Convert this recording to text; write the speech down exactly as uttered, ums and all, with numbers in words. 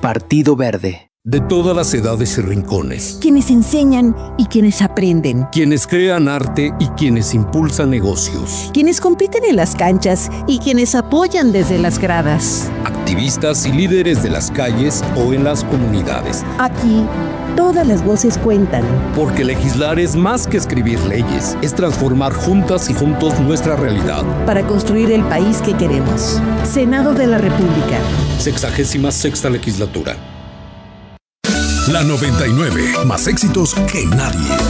Partido Verde. De todas las edades y rincones. Quienes enseñan y quienes aprenden. Quienes crean arte y quienes impulsan negocios. Quienes compiten en las canchas y quienes apoyan desde las gradas. Activistas y líderes de las calles o en las comunidades. Aquí, todas las voces cuentan. Porque legislar es más que escribir leyes, es transformar juntas y juntos nuestra realidad. Para construir el país que queremos. Senado de la República. Sexagésima sexta legislatura. La noventa y nueve, más éxitos que nadie.